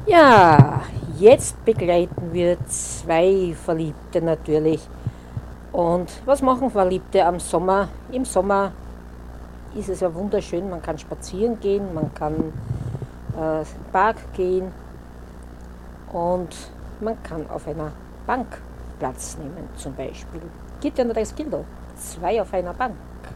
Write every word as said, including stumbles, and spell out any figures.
Ja, jetzt begleiten wir zwei Verliebte natürlich. Und was machen Verliebte am Sommer? Im Sommer ist es ja wunderschön, man kann spazieren gehen, man kann äh, im Park gehen und man kann auf einer Bank Platz nehmen zum Beispiel. Geht ja nur das Kind, zwei auf einer Bank.